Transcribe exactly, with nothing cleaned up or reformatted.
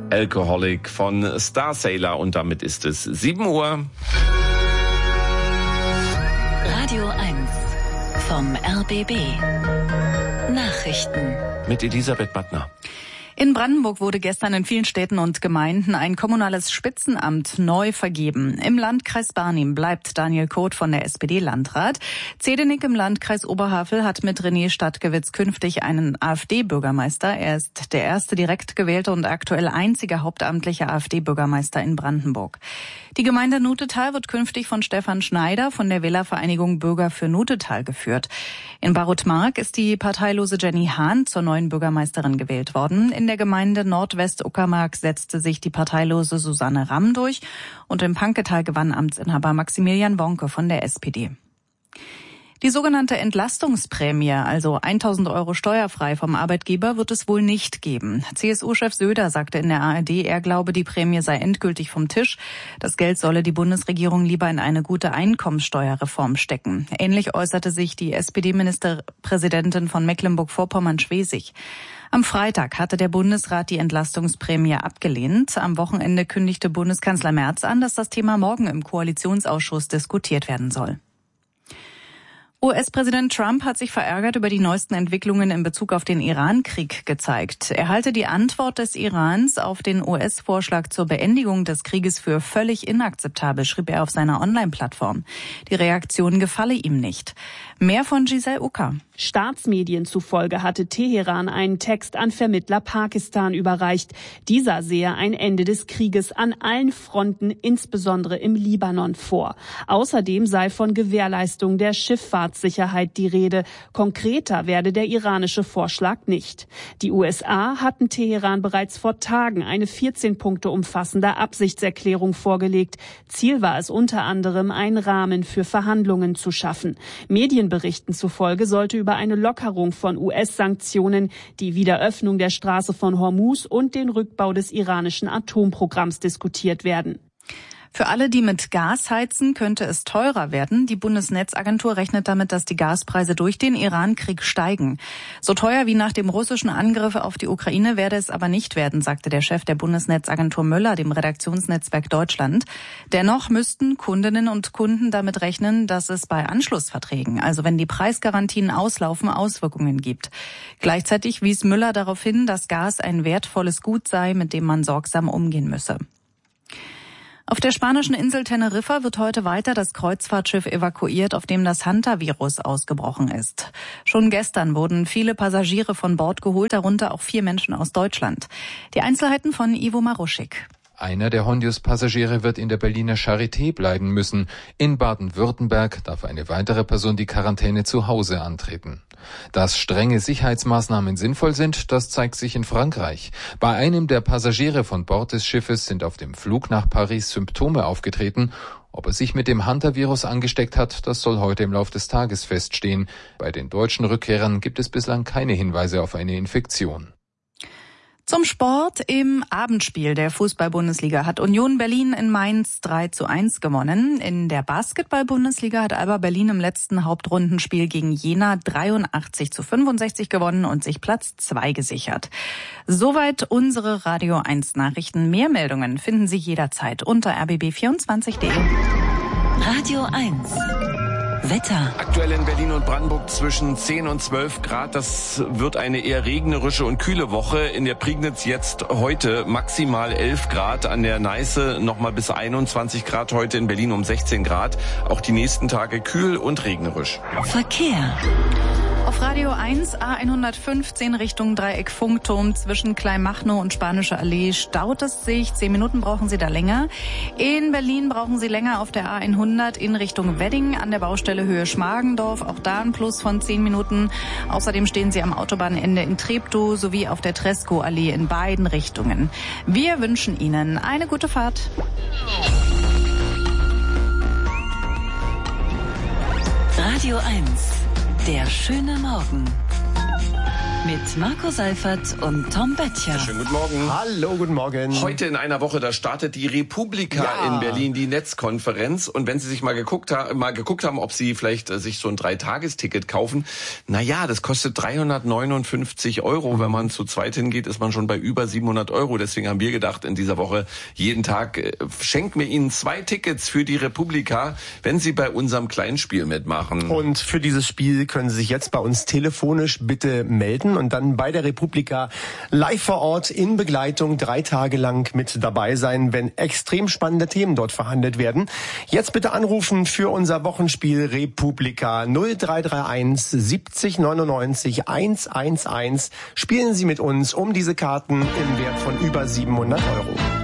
Alcoholic von Starsailor. Und damit ist es sieben Uhr. Radio eins vom R B B. Nachrichten. Mit Elisabeth Battner. In Brandenburg wurde gestern in vielen Städten und Gemeinden ein kommunales Spitzenamt neu vergeben. Im Landkreis Barnim bleibt Daniel Koth von der S P D Landrat. Zedenick im Landkreis Oberhavel hat mit René Stadtgewitz künftig einen AfD-Bürgermeister. Er ist der erste direkt gewählte und aktuell einzige hauptamtliche AfD-Bürgermeister in Brandenburg. Die Gemeinde Nutetal wird künftig von Stefan Schneider von der Wählervereinigung Bürger für Nutetal geführt. In Barutmark ist die parteilose Jenny Hahn zur neuen Bürgermeisterin gewählt worden. In der Gemeinde Nordwest-Uckermark setzte sich die parteilose Susanne Ramm durch und im Panketal gewann Amtsinhaber Maximilian Bonke von der S P D. Die sogenannte Entlastungsprämie, also tausend Euro steuerfrei vom Arbeitgeber, wird es wohl nicht geben. C S U-Chef Söder sagte in der A R D, er glaube, die Prämie sei endgültig vom Tisch. Das Geld solle die Bundesregierung lieber in eine gute Einkommenssteuerreform stecken. Ähnlich äußerte sich die S P D-Ministerpräsidentin von Mecklenburg-Vorpommern-Schwesig. Am Freitag hatte der Bundesrat die Entlastungsprämie abgelehnt. Am Wochenende kündigte Bundeskanzler Merz an, dass das Thema morgen im Koalitionsausschuss diskutiert werden soll. U S-Präsident Trump hat sich verärgert über die neuesten Entwicklungen in Bezug auf den Iran-Krieg gezeigt. Er halte die Antwort des Irans auf den U S-Vorschlag zur Beendigung des Krieges für völlig inakzeptabel, schrieb er auf seiner Online-Plattform. Die Reaktion gefalle ihm nicht. Mehr von Giselle Ucker. Staatsmedien zufolge hatte Teheran einen Text an Vermittler Pakistan überreicht. Dieser sehe ein Ende des Krieges an allen Fronten, insbesondere im Libanon, vor. Außerdem sei von Gewährleistung der Schifffahrtssicherheit die Rede. Konkreter werde der iranische Vorschlag nicht. Die U S A hatten Teheran bereits vor Tagen eine vierzehn Punkte umfassende Absichtserklärung vorgelegt. Ziel war es unter anderem, einen Rahmen für Verhandlungen zu schaffen. Medienberichten zufolge sollte über eine Lockerung von U S-Sanktionen, die Wiederöffnung der Straße von Hormuz und den Rückbau des iranischen Atomprogramms diskutiert werden. Für alle, die mit Gas heizen, könnte es teurer werden. Die Bundesnetzagentur rechnet damit, dass die Gaspreise durch den Iran-Krieg steigen. So teuer wie nach dem russischen Angriff auf die Ukraine werde es aber nicht werden, sagte der Chef der Bundesnetzagentur Möller dem Redaktionsnetzwerk Deutschland. Dennoch müssten Kundinnen und Kunden damit rechnen, dass es bei Anschlussverträgen, also wenn die Preisgarantien auslaufen, Auswirkungen gibt. Gleichzeitig wies Müller darauf hin, dass Gas ein wertvolles Gut sei, mit dem man sorgsam umgehen müsse. Auf der spanischen Insel Teneriffa wird heute weiter das Kreuzfahrtschiff evakuiert, auf dem das Hantavirus ausgebrochen ist. Schon gestern wurden viele Passagiere von Bord geholt, darunter auch vier Menschen aus Deutschland. Die Einzelheiten von Ivo Maruschik. Einer der Hondius-Passagiere wird in der Berliner Charité bleiben müssen. In Baden-Württemberg darf eine weitere Person die Quarantäne zu Hause antreten. Dass strenge Sicherheitsmaßnahmen sinnvoll sind, das zeigt sich in Frankreich. Bei einem der Passagiere von Bord des Schiffes sind auf dem Flug nach Paris Symptome aufgetreten. Ob er sich mit dem Hantavirus angesteckt hat, das soll heute im Laufe des Tages feststehen. Bei den deutschen Rückkehrern gibt es bislang keine Hinweise auf eine Infektion. Zum Sport. Im Abendspiel der Fußball-Bundesliga hat Union Berlin in Mainz drei zu eins gewonnen. In der Basketball-Bundesliga hat Alba Berlin im letzten Hauptrundenspiel gegen Jena dreiundachtzig zu fünfundsechzig gewonnen und sich Platz zwei gesichert. Soweit unsere Radio eins Nachrichten. Mehr Meldungen finden Sie jederzeit unter r b b vierundzwanzig punkt d e. Radio eins. Wetter. Aktuell in Berlin und Brandenburg zwischen zehn und zwölf Grad. Das wird eine eher regnerische und kühle Woche. In der Prignitz jetzt heute maximal elf Grad. An der Neiße nochmal bis einundzwanzig Grad. Heute in Berlin um sechzehn Grad. Auch die nächsten Tage kühl und regnerisch. Verkehr. Auf Radio eins A hundertfünfzehn Richtung Dreieck Funkturm zwischen Kleinmachnow und Spanische Allee staut es sich. Zehn Minuten brauchen Sie da länger. In Berlin brauchen Sie länger auf der A hundert in Richtung Wedding an der Baustelle Höhe Schmargendorf. Auch da ein Plus von zehn Minuten. Außerdem stehen Sie am Autobahnende in Treptow sowie auf der Tresco-Allee in beiden Richtungen. Wir wünschen Ihnen eine gute Fahrt. Radio eins. Der schöne Morgen. Mit Marco Seifert und Tom Böttcher. Schönen guten Morgen. Hallo, guten Morgen. Heute in einer Woche, da startet die Republika ja. in Berlin, die Netzkonferenz. Und wenn Sie sich mal geguckt, ha- mal geguckt haben, ob Sie vielleicht äh, sich so ein Dreitagesticket kaufen, na ja, das kostet dreihundertneunundfünfzig Euro. Wenn man zu zweit hingeht, ist man schon bei über siebenhundert Euro. Deswegen haben wir gedacht, in dieser Woche jeden Tag äh, schenken wir Ihnen zwei Tickets für die Republika, wenn Sie bei unserem Kleinspiel mitmachen. Und für dieses Spiel können Sie sich jetzt bei uns telefonisch bitte melden und dann bei der Republika live vor Ort in Begleitung drei Tage lang mit dabei sein, wenn extrem spannende Themen dort verhandelt werden. Jetzt bitte anrufen für unser Wochenspiel Republika null drei drei eins siebzig neunundneunzig hundertelf. Spielen Sie mit uns um diese Karten im Wert von über siebenhundert Euro.